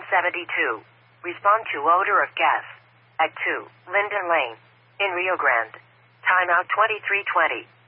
172. Respond to odor of gas. At 2, Linden Lane. In Rio Grande. Timeout 2320.